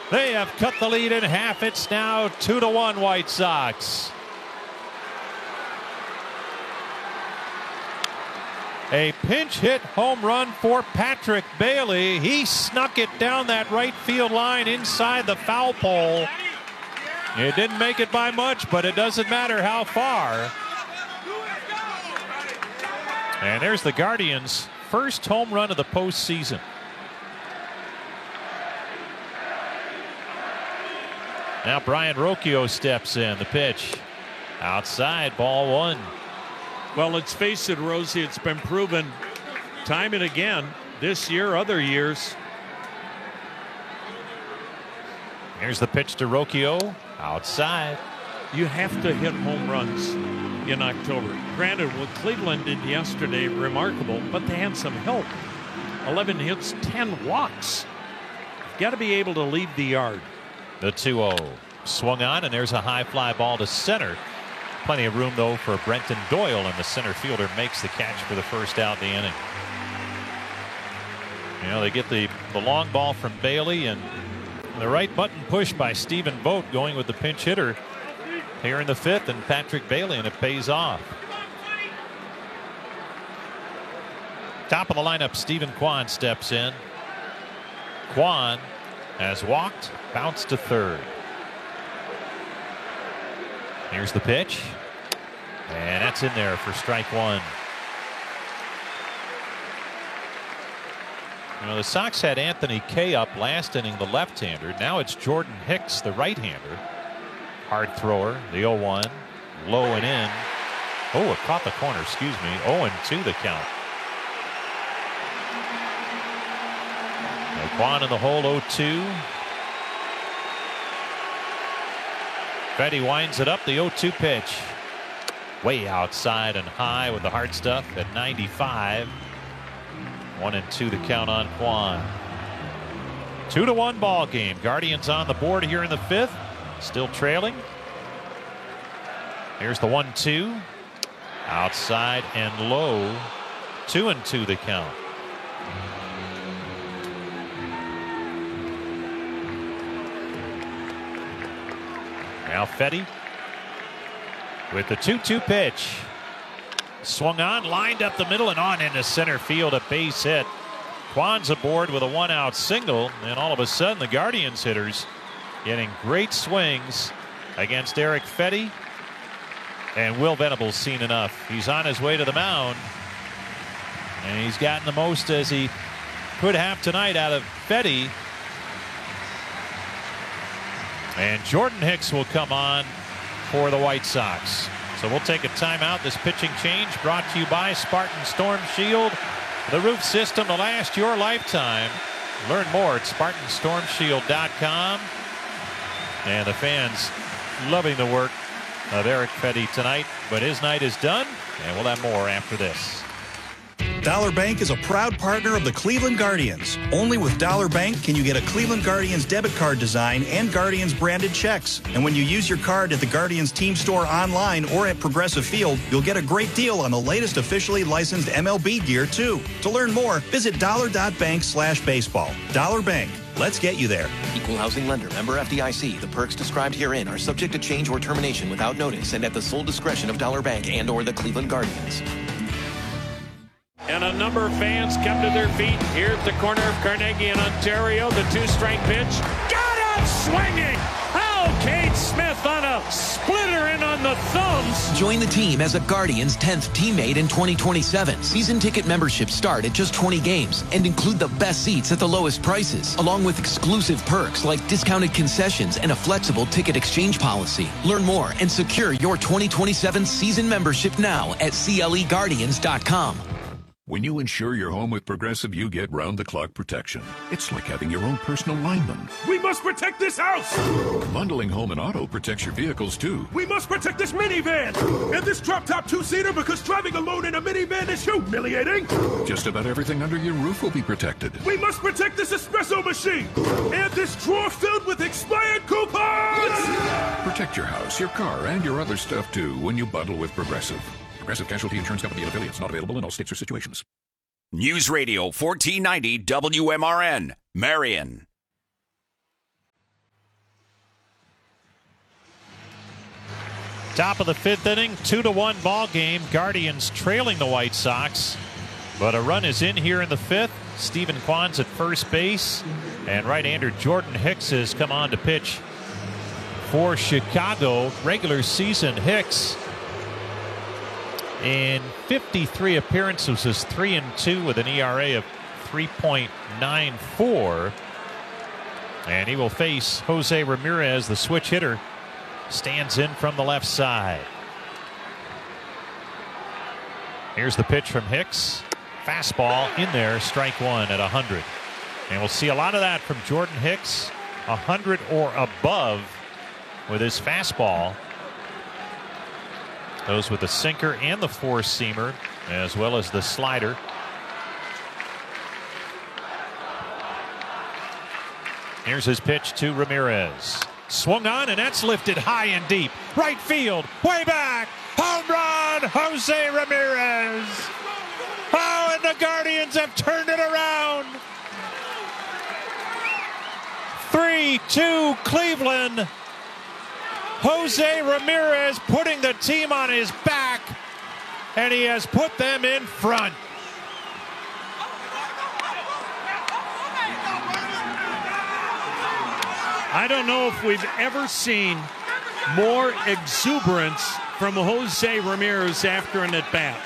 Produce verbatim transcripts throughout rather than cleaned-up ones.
They have cut the lead in half. It's now two to one White Sox. A pinch hit home run for Patrick Bailey. He snuck it down that right field line inside the foul pole. It didn't make it by much, but it doesn't matter how far. And there's the Guardians' first home run of the postseason. Now Brian Rocchio steps in. The pitch outside, ball one. Well, let's face it, Rosie, it's been proven time and again this year, other years. Here's the pitch to Rocchio outside. You have to hit home runs in October. Granted, what Cleveland did yesterday, remarkable, but they had some help. eleven hits, ten walks. You've got to be able to leave the yard. The two oh swung on, and there's a high fly ball to center. Plenty of room, though, for Brenton Doyle, and the center fielder makes the catch for the first out in the inning. You know, they get the, the long ball from Bailey, and the right button push by Stephen Vogt going with the pinch hitter here in the fifth, and Patrick Bailey, and it pays off. Top of the lineup, Stephen Kwan steps in. Kwan has walked, bounced to third. Here's the pitch, and that's in there for strike one. You know, the Sox had Anthony Kay up last inning, the left-hander. Now it's Jordan Hicks, the right-hander. Hard thrower, the oh one, low and in. Oh, it caught the corner, excuse me. oh and two the count. Kwan in the hole, oh two. Fedde winds it up, the oh two pitch. Way outside and high with the hard stuff at ninety-five. One and two to count on Kwan. Two to one ball game. Guardians on the board here in the fifth. Still trailing. Here's the one two. Outside and low. Two and two the count. Now Fedde with the two two pitch. Swung on, lined up the middle, and on into center field, a base hit. Kwan's aboard with a one-out single, and all of a sudden the Guardians hitters getting great swings against Erick Fedde. And Will Venable's seen enough. He's on his way to the mound, and he's gotten the most as he could have tonight out of Fedde. And Jordan Hicks will come on for the White Sox. So we'll take a timeout. This pitching change brought to you by Spartan Storm Shield, the roof system to last your lifetime. Learn more at Spartan Storm Shield dot com. And the fans loving the work of Erick Fedde tonight. But his night is done, and we'll have more after this. Dollar Bank is a proud partner of the Cleveland Guardians. Only with Dollar Bank can you get a Cleveland Guardians debit card design and Guardians branded checks. And when you use your card at the Guardians team store online or at Progressive Field, you'll get a great deal on the latest officially licensed M L B gear, too. To learn more, visit dollar.bank slash baseball. Dollar Bank. Let's get you there. Equal housing lender. Member F D I C. The perks described herein are subject to change or termination without notice and at the sole discretion of Dollar Bank and or the Cleveland Guardians. And a number of fans come to their feet here at the corner of Carnegie and Ontario. The two-strike pitch. Got it! Swinging! Oh, Cade Smith on a splitter in on the thumbs. Join the team as a Guardians tenth teammate in twenty twenty-seven. Season ticket memberships start at just twenty games and include the best seats at the lowest prices, along with exclusive perks like discounted concessions and a flexible ticket exchange policy. Learn more and secure your twenty twenty-seven season membership now at C L E Guardians dot com. When you insure your home with Progressive, you get round-the-clock protection. It's like having your own personal lineman. We must protect this house! Bundling home and auto protects your vehicles, too. We must protect this minivan! And this drop-top two-seater, because driving alone in a minivan is humiliating! Just about everything under your roof will be protected. We must protect this espresso machine! And this drawer filled with expired coupons! Protect your house, your car, and your other stuff, too, when you bundle with Progressive. Progressive Casualty Insurance Company and affiliates. Not available in all states or situations. News Radio fourteen ninety W M R N, Marion. Top of the fifth inning, two to one ball game. Guardians trailing the White Sox, but a run is in here in the fifth. Stephen Kwan's at first base, and right-hander Jordan Hicks has come on to pitch for Chicago. Regular season, Hicks in fifty-three appearances is three and two with an E R A of three point nine four, and he will face Jose Ramirez, the switch hitter. Stands in from the left side. Here's the pitch from Hicks. Fastball in there, strike one at one hundred. And we'll see a lot of that from Jordan Hicks. one hundred or above with his fastball. Those with the sinker and the four-seamer, as well as the slider. Here's his pitch to Ramirez. Swung on, and that's lifted high and deep. Right field, way back. Home run, Jose Ramirez. Oh, and the Guardians have turned it around. three two Cleveland. Jose Ramirez putting the team on his back, and he has put them in front. I don't know if we've ever seen more exuberance from Jose Ramirez after an at-bat.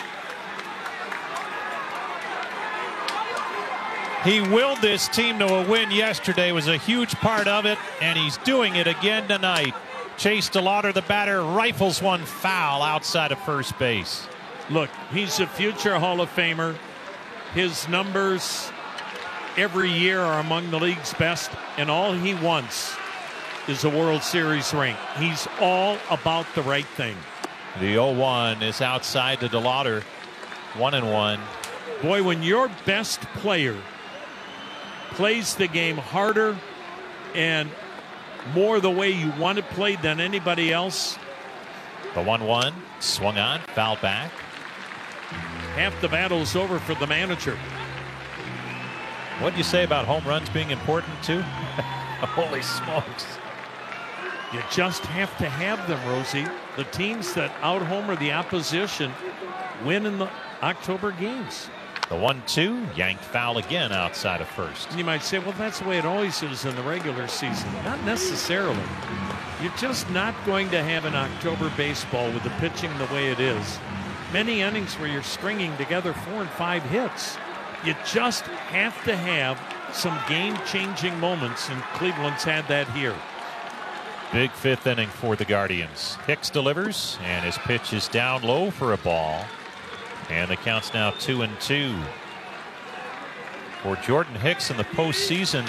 He willed this team to a win yesterday, was a huge part of it, and he's doing it again tonight. Chase DeLauder, the batter, rifles one foul outside of first base. Look, he's a future Hall of Famer. His numbers every year are among the league's best, and all he wants is a World Series ring. He's all about the right thing. The oh one is outside to DeLauder. One and one. Boy, when your best player plays the game harder and more the way you want it played than anybody else. The one one swung on, foul back. Half the battle's over for the manager. What'd you say about home runs being important too? Holy smokes. You just have to have them, Rosie. The teams that out-homer the opposition win in the October games. The one two yanked foul again outside of first. And you might say, well, that's the way it always is in the regular season. Not necessarily. You're just not going to have an October baseball with the pitching the way it is. Many innings where you're stringing together four and five hits. You just have to have some game-changing moments, and Cleveland's had that here. Big fifth inning for the Guardians. Hicks delivers, and his pitch is down low for a ball. And the count's now two and two. For Jordan Hicks in the postseason,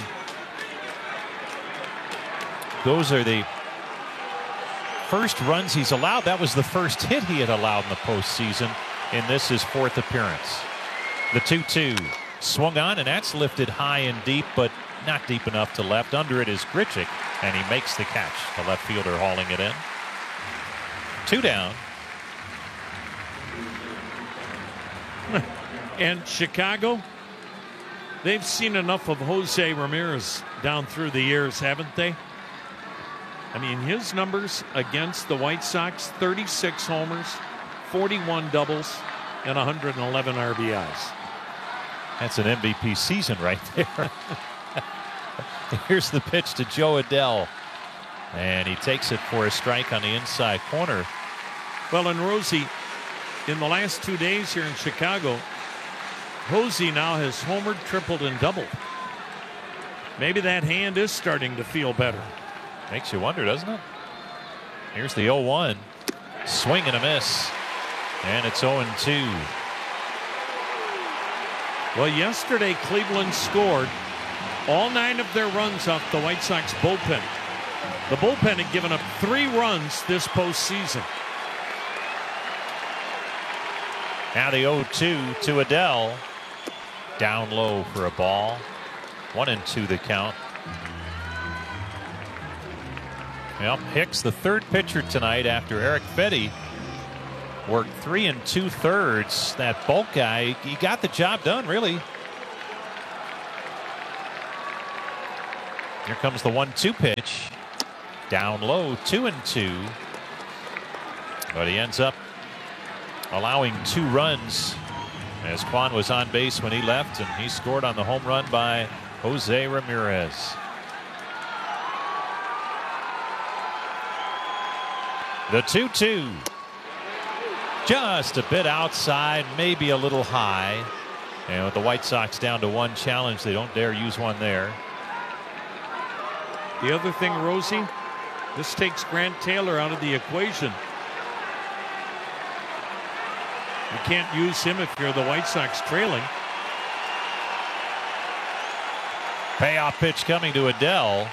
those are the first runs he's allowed. That was the first hit he had allowed in the postseason, and this is fourth appearance. The two two swung on, and that's lifted high and deep, but not deep enough to left. Under it is Grichuk, and he makes the catch. The left fielder hauling it in. Two down. And Chicago, they've seen enough of Jose Ramirez down through the years, haven't they? I mean, his numbers against the White Sox, thirty-six homers, forty-one doubles, and one hundred eleven R B Is. That's an M V P season right there. Here's the pitch to Joe Adell, and he takes it for a strike on the inside corner. Well, and Rosie, in the last two days here in Chicago, Jose now has homered, tripled, and doubled. Maybe that hand is starting to feel better. Makes you wonder, doesn't it? Here's the oh one. Swing and a miss. And it's oh and two. Well, yesterday Cleveland scored all nine of their runs off the White Sox bullpen. The bullpen had given up three runs this postseason. Now the oh two to Adell. Down low for a ball. One and two the count. Well, Hicks, the third pitcher tonight after Eric Fedde worked three and two thirds. That bulk guy, he got the job done, really. Here comes the one two pitch. Down low, two and two. But he ends up allowing two runs as Kwan was on base when he left, and he scored on the home run by Jose Ramirez. The two two. Just a bit outside, maybe a little high. And with the White Sox down to one challenge, they don't dare use one there. The other thing, Rosie, this takes Grant Taylor out of the equation. You can't use him if you're the White Sox trailing. Payoff pitch coming to Adell.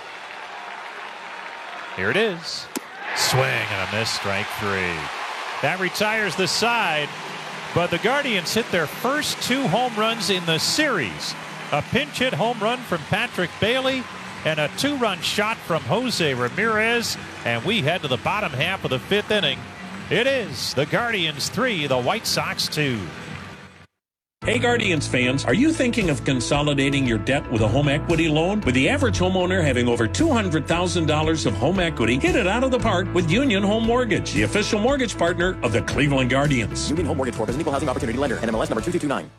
Here it is. Swing and a miss, strike three. That retires the side, but the Guardians hit their first two home runs in the series. A pinch hit home run from Patrick Bailey and a two-run shot from Jose Ramirez, and we head to the bottom half of the fifth inning. It is the Guardians three, the White Sox two. Hey Guardians fans, are you thinking of consolidating your debt with a home equity loan? With the average homeowner having over two hundred thousand dollars of home equity, hit it out of the park with Union Home Mortgage, the official mortgage partner of the Cleveland Guardians. Union Home Mortgage Corp is an equal housing opportunity lender, N M L S number two two two nine.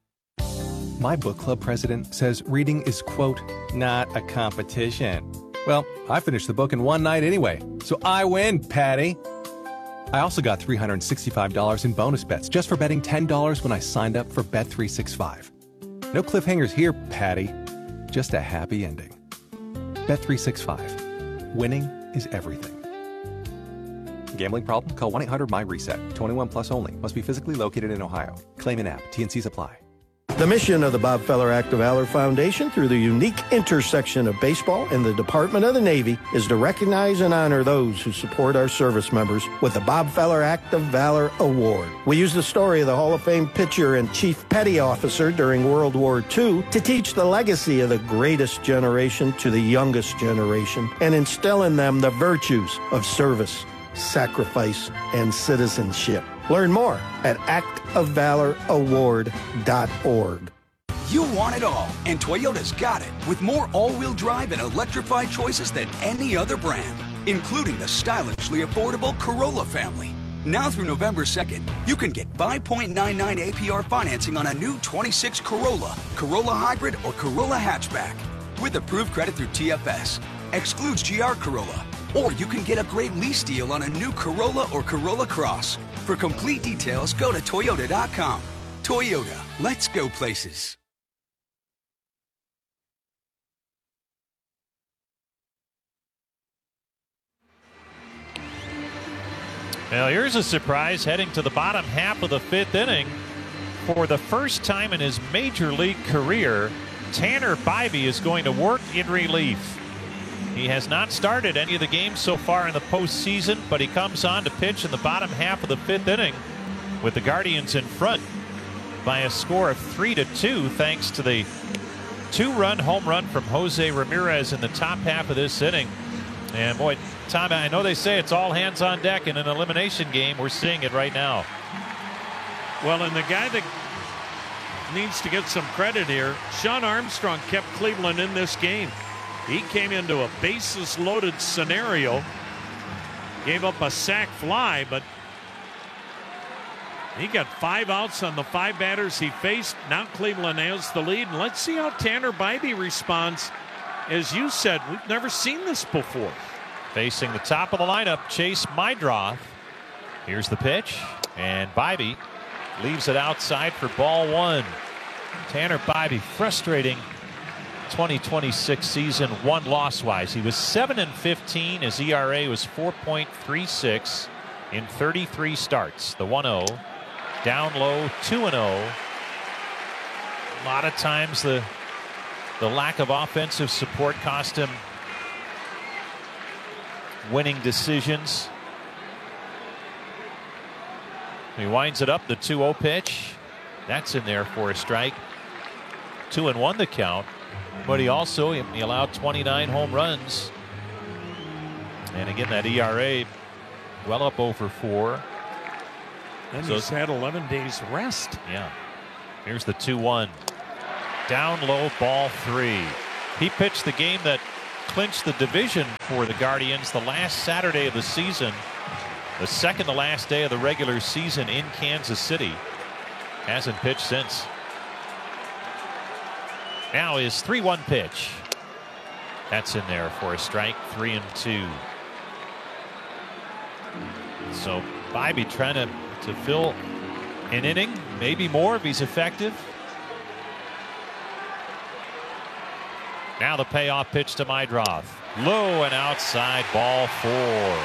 My book club president says reading is, quote, not a competition. Well, I finished the book in one night anyway, so I win, Patty. I also got three hundred sixty-five dollars in bonus bets just for betting ten dollars when I signed up for Bet three sixty-five. No cliffhangers here, Patty. Just a happy ending. Bet three sixty-five. Winning is everything. Gambling problem? Call one eight hundred my reset. twenty-one plus only. Must be physically located in Ohio. Claim in app. T N Cs apply. The mission of the Bob Feller Act of Valor Foundation, through the unique intersection of baseball and the Department of the Navy, is to recognize and honor those who support our service members with the Bob Feller Act of Valor Award. We use the story of the Hall of Fame pitcher and chief petty officer during World War Two to teach the legacy of the greatest generation to the youngest generation and instill in them the virtues of service, sacrifice, and citizenship. Learn more at act of valor award dot org. You want it all, and Toyota's got it, with more all-wheel drive and electrified choices than any other brand, including the stylishly affordable Corolla family. Now through November second, you can get five point nine nine A P R financing on a new twenty-six Corolla, Corolla Hybrid, or Corolla Hatchback. With approved credit through T F S. Excludes G R Corolla. Or you can get a great lease deal on a new Corolla or Corolla Cross. For complete details, go to Toyota dot com. Toyota, let's go places. Well, here's a surprise heading to the bottom half of the fifth inning. For the first time in his major league career, Tanner Bybee is going to work in relief. He has not started any of the games so far in the postseason, but he comes on to pitch in the bottom half of the fifth inning with the Guardians in front by a score of three to two, thanks to the two-run home run from Jose Ramirez in the top half of this inning. And boy, Tom, I know they say it's all hands on deck in an elimination game. We're seeing it right now. Well, and the guy that needs to get some credit here, Sean Armstrong kept Cleveland in this game. He came into a bases loaded scenario, gave up a sac fly, but he got five outs on the five batters he faced. Now Cleveland has the lead, and let's see how Tanner Bybee responds. As you said, we've never seen this before. Facing the top of the lineup, Chase Meidroth. Here's the pitch, and Bybee leaves it outside for ball one. Tanner Bybee, frustrating twenty twenty-six season, one loss wise. He was seven and fifteen. His E R A was four point three six in thirty-three starts. The one oh, down low, two and oh. A lot of times the the lack of offensive support cost him winning decisions. He winds it up, the two oh pitch. That's in there for a strike. Two and one the count. But he also he allowed twenty-nine home runs. And again, that E R A well up over four. And so he's had eleven days rest. Yeah. Here's the two one. Down low, ball three. He pitched the game that clinched the division for the Guardians the last Saturday of the season The second to last day of the regular season in Kansas City. Hasn't pitched since. Now his three one pitch. That's in there for a strike, three and two. So Bibee trying to, to fill an inning, maybe more if he's effective. Now the payoff pitch to Meidroth. Low and outside, ball four.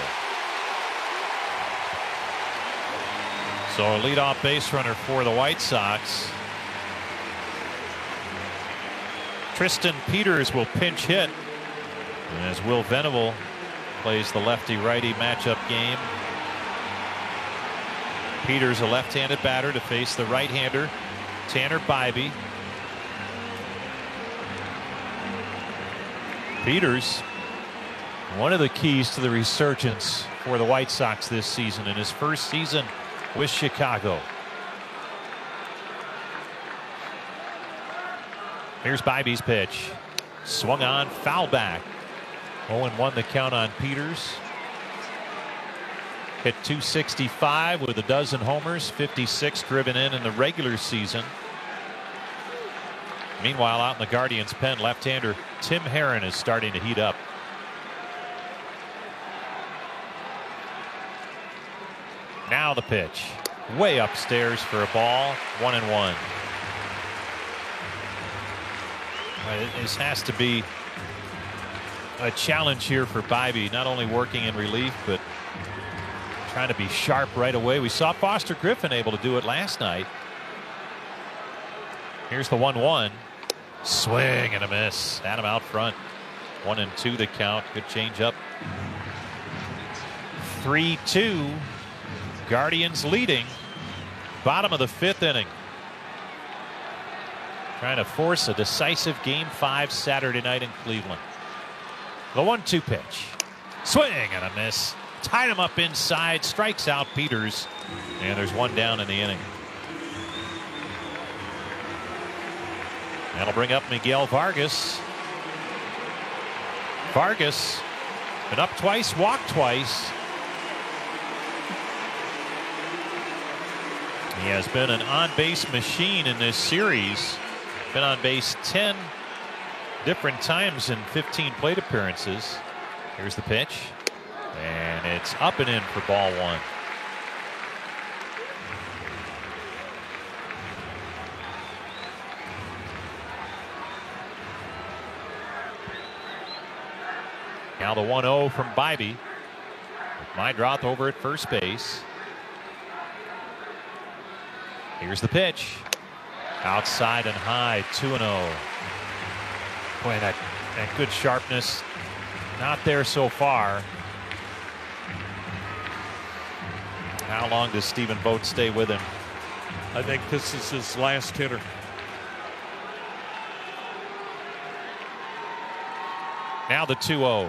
So a leadoff base runner for the White Sox. Tristan Peters will pinch hit as Will Venable plays the lefty-righty matchup game. Peters, a left-handed batter, to face the right-hander Tanner Bibee. Peters, one of the keys to the resurgence for the White Sox this season in his first season with Chicago. Here's Bibee's pitch. Swung on, foul back. oh and one the count on Peters. Hit two sixty-five with a dozen homers, fifty-six driven in in the regular season. Meanwhile, out in the Guardians' pen, left-hander Tim Herrin is starting to heat up. Now the pitch. Way upstairs for a ball. One and one. This has to be a challenge here for Bibee, not only working in relief, but trying to be sharp right away. We saw Foster Griffin able to do it last night. Here's the one one. Swing and a miss. Adam out front. One and two the count. Good change up. three two. Guardians leading. Bottom of the fifth inning. Trying to force a decisive game five Saturday night in Cleveland. The one two pitch. Swing and a miss. Tied him up inside. Strikes out Peters. And there's one down in the inning. That'll bring up Miguel Vargas. Vargas been up twice, walked twice. He has been an on-base machine in this series. Been on base ten different times in fifteen plate appearances. Here's the pitch. And it's up and in for ball one. Now the one oh from Bibee. Meidroth over at first base. Here's the pitch. Outside and high, two and oh. Boy, that, that good sharpness not there so far. How long does Stephen Vogt stay with him? I think this is his last hitter. Now the two oh.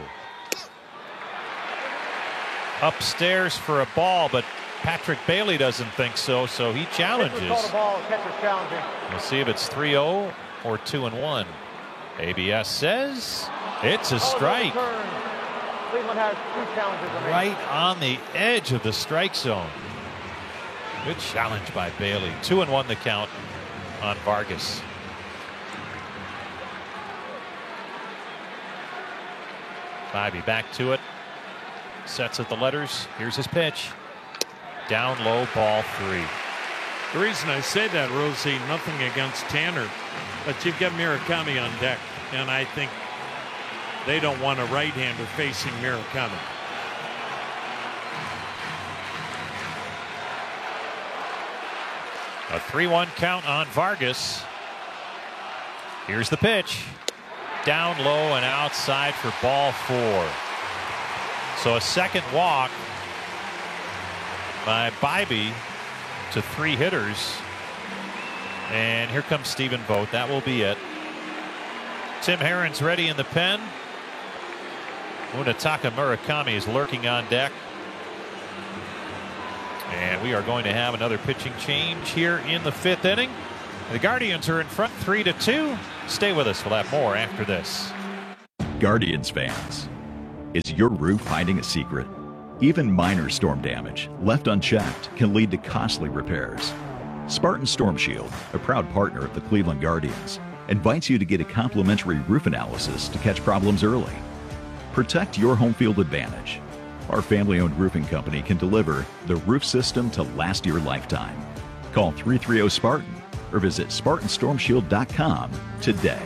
Upstairs for a ball, but Patrick Bailey doesn't think so, so he challenges. We'll see if it's three oh or two and one. A B S says it's a strike. Cleveland has two challenges remaining. Right on the edge of the strike zone. Good challenge by Bailey. Two and one the count on Vargas. Bibee back to it. Sets at the letters. Here's his pitch. Down low, ball three. The reason I say that, Rosie, nothing against Tanner, but you've got Murakami on deck, and I think they don't want a right-hander facing Murakami. A three one count on Vargas. Here's the pitch. Down low and outside for ball four. So a second walk by Bibee to three hitters. And here comes Stephen Vogt. That will be it. Tim Herrin's ready in the pen. Munetaka Murakami is lurking on deck. And we are going to have another pitching change here in the fifth inning. The Guardians are in front three to two. Stay with us. We'll have more after this. Guardians fans, is your roof hiding a secret? Even minor storm damage, left unchecked, can lead to costly repairs. Spartan Storm Shield, a proud partner of the Cleveland Guardians, invites you to get a complimentary roof analysis to catch problems early. Protect your home field advantage. Our family-owned roofing company can deliver the roof system to last your lifetime. Call three three zero Spartan or visit Spartan Storm Shield dot com today.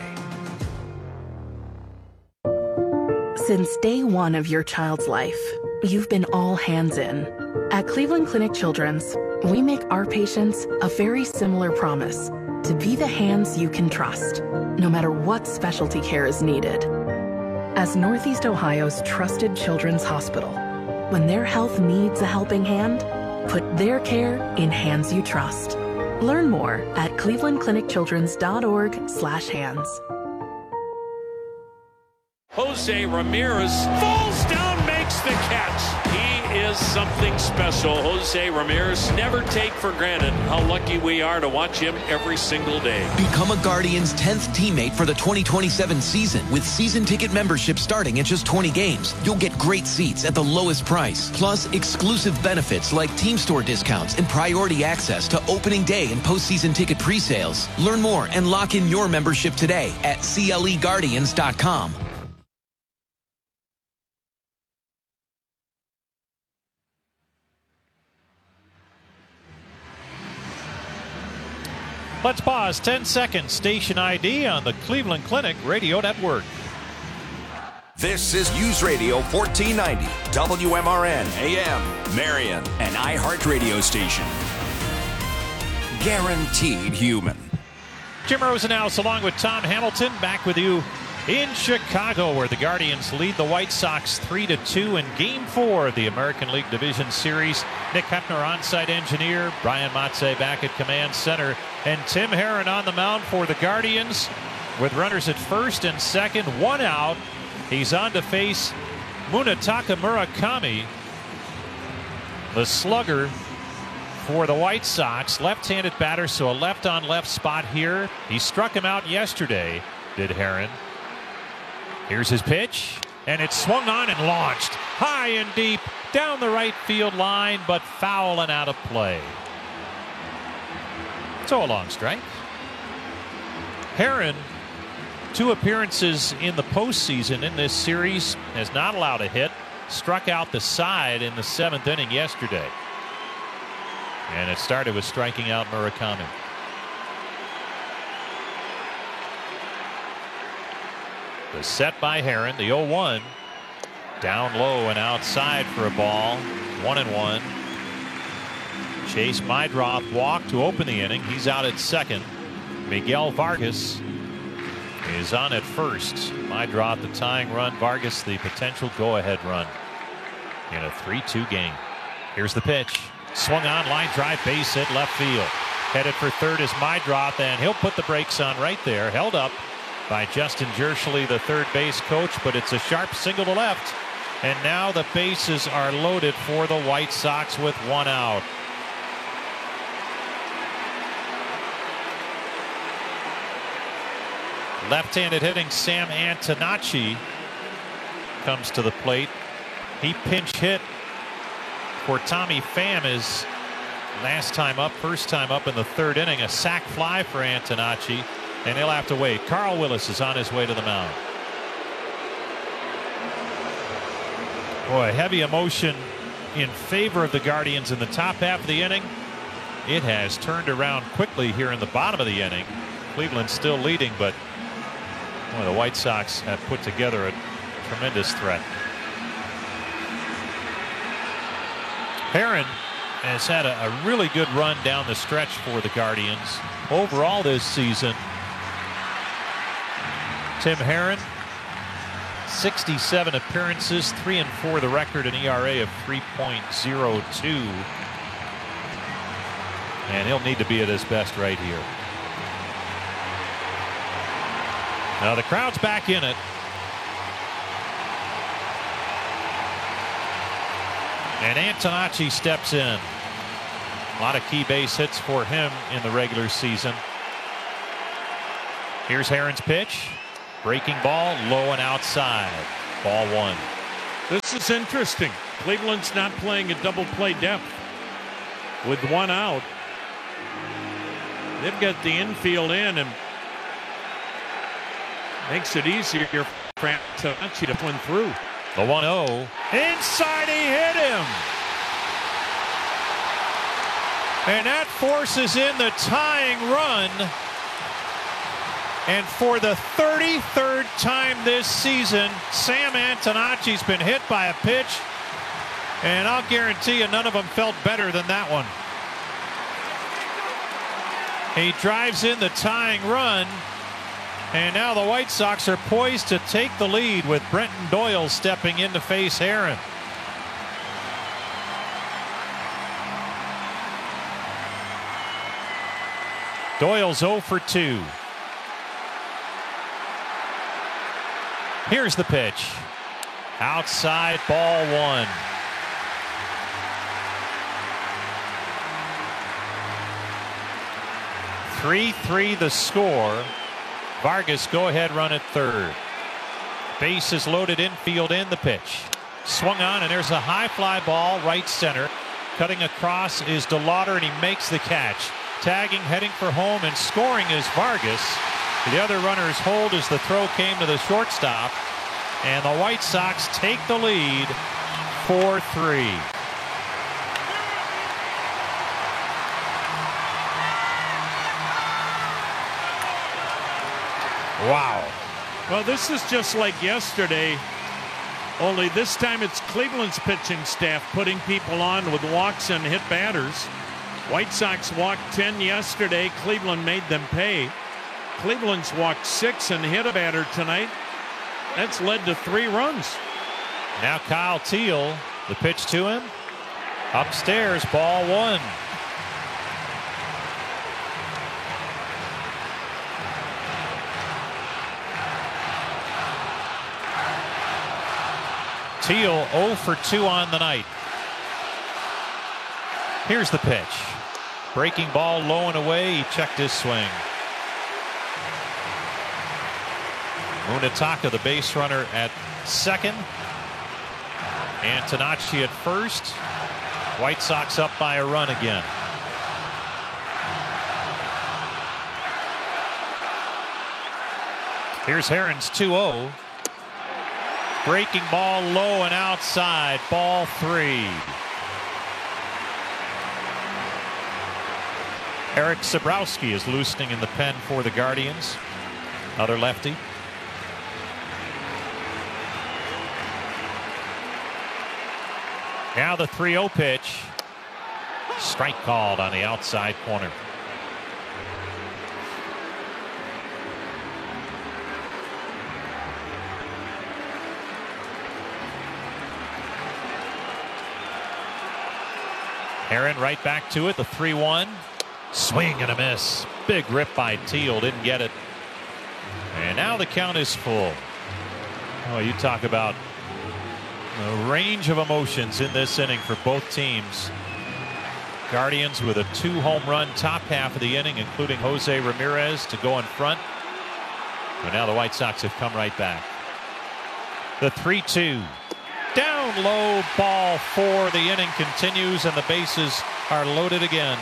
Since day one of your child's life, you've been all hands in. At Cleveland Clinic Children's, we make our patients a very similar promise to be the hands you can trust, no matter what specialty care is needed. As Northeast Ohio's trusted children's hospital, when their health needs a helping hand, put their care in hands you trust. Learn more at cleveland clinic children's dot org slash hands. Jose Ramirez falls down, makes the catch. He is something special. Jose Ramirez, never take for granted how lucky we are to watch him every single day. Become a Guardians tenth teammate for the twenty twenty-seven season. With season ticket membership starting at just twenty games, you'll get great seats at the lowest price. Plus, exclusive benefits like team store discounts and priority access to opening day and postseason ticket pre-sales. Learn more and lock in your membership today at C L E Guardians dot com. Let's pause ten seconds. Station I D on the Cleveland Clinic Radio Network. This is News Radio fourteen ninety, W M R N, A M, Marion, an iHeartRadio station. Guaranteed human. Jim Rosenhaus along with Tom Hamilton back with you in Chicago, where the Guardians lead the White Sox three to two in Game four of the American League Division Series. Nick Hefner, on-site engineer. Brian Matze back at command center. And Tim Herrin on the mound for the Guardians with runners at first and second. One out. He's on to face Munetaka Murakami, the slugger for the White Sox. Left-handed batter, so a left-on-left spot here. He struck him out yesterday, did Herrin. Here's his pitch, and it's swung on and launched high and deep down the right field line, but foul and out of play. So a long strike. Herrin, two appearances in the postseason in this series, has not allowed a hit. Struck out the side in the seventh inning yesterday. And it started with striking out Murakami. The set by Herrin, the oh one. Down low and outside for a ball. One and one. Chase Meidroth walked to open the inning. He's out at second. Miguel Vargas is on at first. Meidroth the tying run. Vargas the potential go-ahead run in a three two game. Here's the pitch. Swung on, line drive, base hit, left field. Headed for third is Meidroth, and he'll put the brakes on right there. Held up by Justin Jershely, the third base coach, but it's a sharp single to left. And now the bases are loaded for the White Sox with one out. Left-handed hitting Sam Antonacci comes to the plate. He pinch hit for Tommy Pham his last time up, first time up in the third inning. A sac fly for Antonacci, and he'll have to wait. Carl Willis is on his way to the mound. Boy, heavy emotion in favor of the Guardians in the top half of the inning. It has turned around quickly here in the bottom of the inning. Cleveland still leading, but boy, the White Sox have put together a tremendous threat. Herrin has had a, a really good run down the stretch for the Guardians overall this season. Tim Herrin, sixty-seven appearances, three and four the record, an E R A of three point oh two. And he'll need to be at his best right here. Now the crowd's back in it. And Antonacci steps in. A lot of key base hits for him in the regular season. Here's Herrin's pitch. Breaking ball, low and outside. Ball one. This is interesting. Cleveland's not playing a double play depth with one out. They've got the infield in and makes it easier for Antonacci to win through. The one oh. Inside, he hit him. And that forces in the tying run. And for the thirty-third time this season, Sam Antonacci's been hit by a pitch. And I'll guarantee you none of them felt better than that one. He drives in the tying run. And now the White Sox are poised to take the lead with Brenton Doyle stepping in to face Herrin. Doyle's oh for two. Here's the pitch. Outside, ball one. three three the score. Vargas go ahead run at third. Base is loaded, infield in, the pitch. Swung on, and there's a high fly ball right center. Cutting across is DeLauder, and he makes the catch. Tagging, heading for home, and scoring is Vargas. The other runners hold as the throw came to the shortstop. And the White Sox take the lead four three. Wow. Well, this is just like yesterday, only this time it's Cleveland's pitching staff putting people on with walks and hit batters. White Sox walked ten yesterday. Cleveland made them pay. Cleveland's walked six and hit a batter tonight. That's led to three runs. Now Kyle Teel, the pitch to him. Upstairs, ball one. Teel oh for two on the night. Here's the pitch. Breaking ball low and away. He checked his swing. Munetaka, the base runner, at second. Antonacci at first. White Sox up by a run again. Here's Herrin's two oh. Breaking ball low and outside. Ball three. Eric Sabrowski is loosening in the pen for the Guardians. Another lefty. Now the three oh pitch. Strike called on the outside corner. Herrin right back to it. The three one. Swing and a miss. Big rip by Teel. Didn't get it. And now the count is full. Oh, you talk about a range of emotions in this inning for both teams. Guardians with a two home run top half of the inning, including Jose Ramirez to go in front. But now the White Sox have come right back. The three two. Down low, ball four. The inning continues and the bases are loaded again.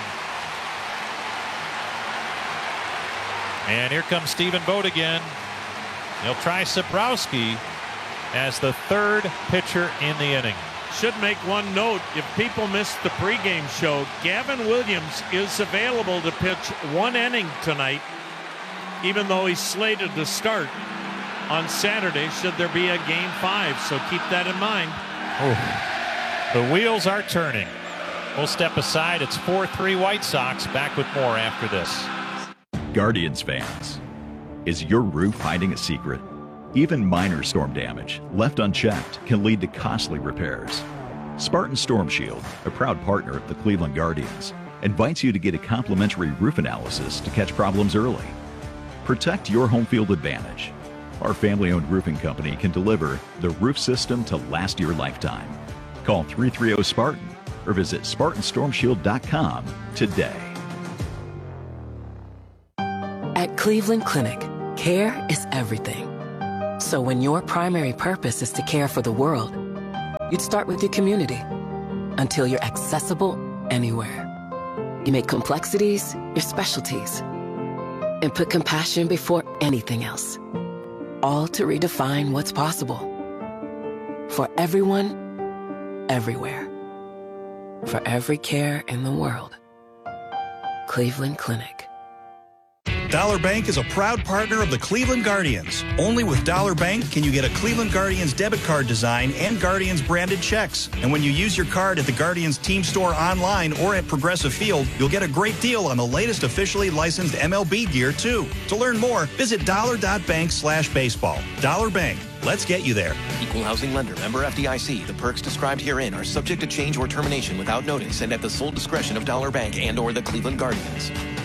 And here comes Stephen Vogt again. He'll try Sabrowski as the third pitcher in the inning. Should make one note, if people missed the pregame show, Gavin Williams is available to pitch one inning tonight, even though he's slated to start on Saturday should there be a game five. So keep that in mind. Oh, the wheels are turning. We'll step aside. It's four three White Sox. Back with more after this. Guardians fans, is your roof hiding a secret? Even minor storm damage left unchecked can lead to costly repairs. Spartan Storm Shield, a proud partner of the Cleveland Guardians, invites you to get a complimentary roof analysis to catch problems early. Protect your home field advantage. Our family-owned roofing company can deliver the roof system to last your lifetime. Call three three zero Spartan or visit Spartan Storm Shield dot com today. At Cleveland Clinic, care is everything. So when your primary purpose is to care for the world, You'd start with your community until you're accessible anywhere. You make complexities your specialties and put compassion before anything else. All to redefine what's possible. For everyone, everywhere. For every care in the world. Cleveland Clinic. Dollar Bank is a proud partner of the Cleveland Guardians. Only with Dollar Bank can you get a Cleveland Guardians debit card design and Guardians branded checks. And when you use your card at the Guardians team store online or at Progressive Field, you'll get a great deal on the latest officially licensed M L B gear, too. To learn more, visit dollar.bank slash baseball. Dollar Bank. Let's get you there. Equal housing lender, member F D I C. The perks described herein are subject to change or termination without notice and at the sole discretion of Dollar Bank and or the Cleveland Guardians.